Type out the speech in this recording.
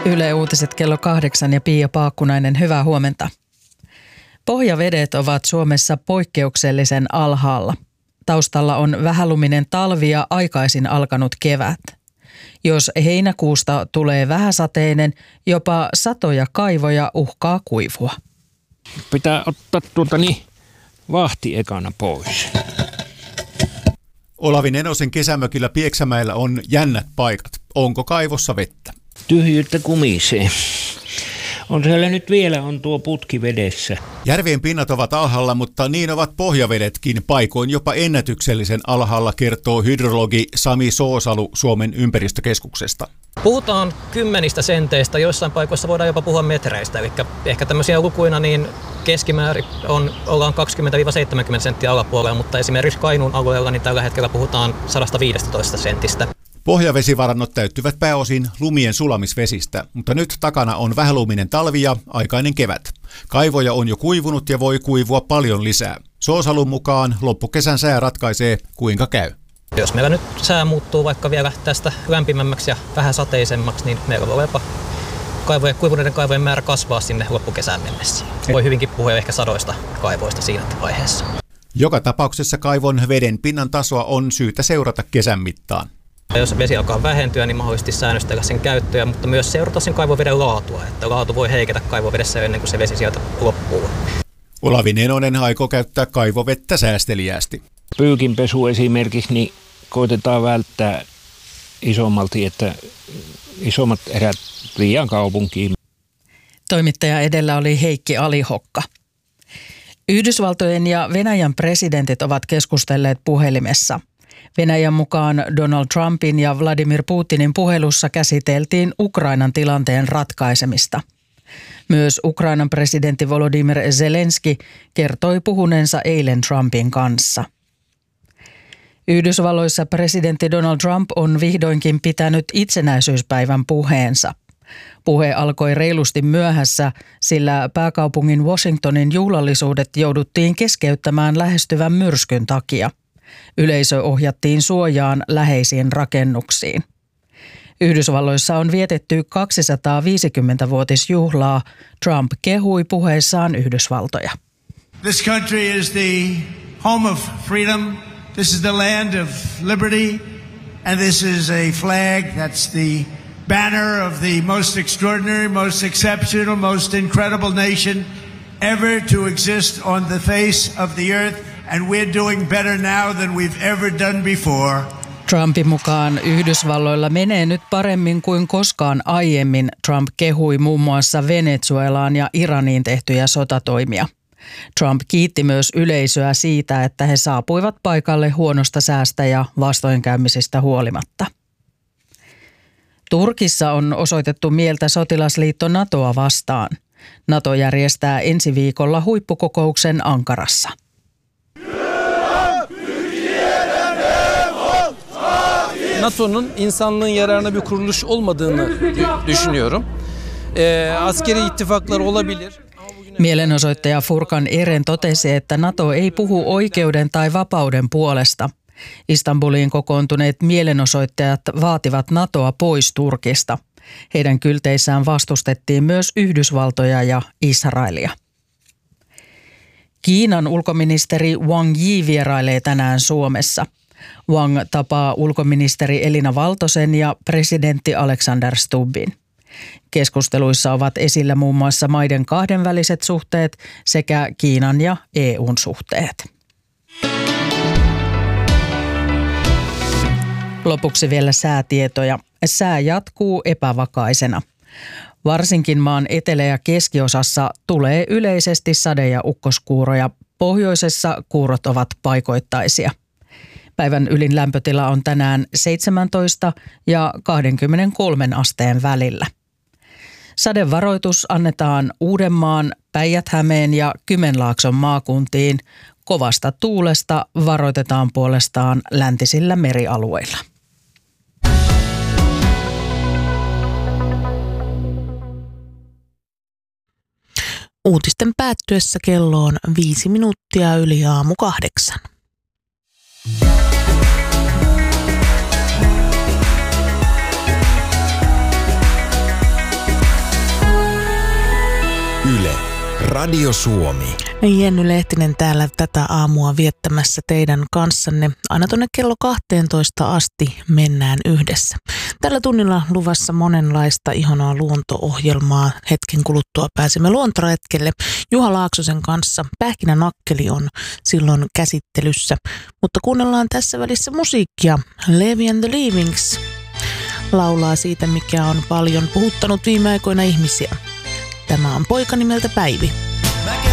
Yle Uutiset kello 8 ja Pia Paakkunainen, hyvää huomenta. Pohjavedet ovat Suomessa poikkeuksellisen alhaalla. Taustalla on vähäluminen talvi ja aikaisin alkanut kevät. Jos heinäkuusta tulee vähäsateinen, jopa satoja kaivoja uhkaa kuivua. Pitää ottaa vahti ekana pois. Olavi Nenosen kesämökillä Pieksämäellä on jännät paikat. Onko kaivossa vettä? Tyhjyyttä kumisee. On siellä nyt vielä tuo putki vedessä. Järvien pinnat ovat alhaalla, mutta niin ovat pohjavedetkin. Paikoin jopa ennätyksellisen alhaalla, kertoo hydrologi Sami Soosalu Suomen ympäristökeskuksesta. Puhutaan kymmenistä senteistä, joissain paikoissa voidaan jopa puhua metreistä. Eli ehkä tämmöisiä lukuina niin keskimäärin ollaan 20-70 senttiä alapuolella, mutta esimerkiksi Kainuun alueella niin tällä hetkellä puhutaan 115 sentistä. Pohjavesivarannot täyttyvät pääosin lumien sulamisvesistä, mutta nyt takana on vähäluminen talvi ja aikainen kevät. Kaivoja on jo kuivunut ja voi kuivua paljon lisää. Soosalun mukaan loppukesän sää ratkaisee, kuinka käy. Jos meillä nyt sää muuttuu vaikka vielä tästä lämpimämmäksi ja vähän sateisemmaksi, niin meillä voi jopa kuivuneiden kaivojen määrä kasvaa sinne loppukesään mennessä. Voi hyvinkin puhua ehkä sadoista kaivoista siinä vaiheessa. Joka tapauksessa kaivon veden pinnan tasoa on syytä seurata kesän mittaan. Jos vesi alkaa vähentyä, niin mahdollisesti säännöstellä sen käyttöä, mutta myös seurata sen kaivoveden laatua. Että laatu voi heiketä kaivovedessä ennen kuin se vesi sieltä loppuu. Olavi Nenonen aikoo käyttää kaivovettä säästeliäästi. Pyykinpesu esimerkiksi, niin koitetaan välttää isommalti, että isommat erät viiään kaupunkiin. Toimittaja edellä oli Heikki Alihokka. Yhdysvaltojen ja Venäjän presidentit ovat keskustelleet puhelimessa. Venäjän mukaan Donald Trumpin ja Vladimir Putinin puhelussa käsiteltiin Ukrainan tilanteen ratkaisemista. Myös Ukrainan presidentti Volodymyr Zelenski kertoi puhuneensa eilen Trumpin kanssa. Yhdysvalloissa presidentti Donald Trump on vihdoinkin pitänyt itsenäisyyspäivän puheensa. Puhe alkoi reilusti myöhässä, sillä pääkaupungin Washingtonin juhlallisuudet jouduttiin keskeyttämään lähestyvän myrskyn takia. Yleisö ohjattiin suojaan läheisiin rakennuksiin. Yhdysvalloissa on vietetty 250-vuotisjuhlaa. Trump kehui puheessaan Yhdysvaltoja. This country is the home of freedom. This is the land of liberty. And this is a flag that's the banner of the most extraordinary, most exceptional, most incredible nation ever to exist on the face of the earth. And we're doing better now than we've ever done before. Trumpin mukaan Yhdysvalloilla menee nyt paremmin kuin koskaan aiemmin. Trump kehui muun muassa Venezuelaan ja Iraniin tehtyjä sotatoimia. Trump kiitti myös yleisöä siitä, että he saapuivat paikalle huonosta säästä ja vastoinkäymisistä huolimatta. Turkissa on osoitettu mieltä sotilasliitto NATOa vastaan. NATO järjestää ensi viikolla huippukokouksen Ankarassa. NATO'nun insanlığın yararına bir kuruluş olmadığını düşünüyorum. Askeri ittifaklar olabilir. Mielenosoittaja Furkan Eren totesi, että NATO ei puhu oikeuden tai vapauden puolesta. Istanbuliin kokoontuneet mielenosoittajat vaativat NATOa pois Turkista. Heidän kylteissään vastustettiin myös Yhdysvaltoja ja Israelia. Kiinan ulkoministeri Wang Yi vierailee tänään Suomessa. Wang tapaa ulkoministeri Elina Valtosen ja presidentti Alexander Stubbin. Keskusteluissa ovat esillä muun muassa maiden kahdenväliset suhteet sekä Kiinan ja EUn suhteet. Lopuksi vielä säätietoja. Sää jatkuu epävakaisena. Varsinkin maan etelä- ja keskiosassa tulee yleisesti sade- ja ukkoskuuroja. Pohjoisessa kuurot ovat paikoittaisia. Päivän ylin lämpötila on tänään 17 ja 23 asteen välillä. Sadevaroitus annetaan Uudenmaan, Päijät-Hämeen ja Kymenlaakson maakuntiin. Kovasta tuulesta varoitetaan puolestaan läntisillä merialueilla. Uutisten päättyessä kello on 5 minuuttia yli 7:00. Radio Suomi. Jenny Lehtinen täällä tätä aamua viettämässä teidän kanssanne. Aina tuonne kello 12 asti mennään yhdessä. Tällä tunnilla luvassa monenlaista ihanaa luonto-ohjelmaa. Hetken kuluttua pääsemme luontoretkelle Juha Laaksosen kanssa. Pähkinänakkeli on silloin käsittelyssä. Mutta kuunnellaan tässä välissä musiikkia. Levi and the Leavings laulaa siitä, mikä on paljon puhuttanut viime aikoina ihmisiä. Tämä on poika nimeltä Päivi.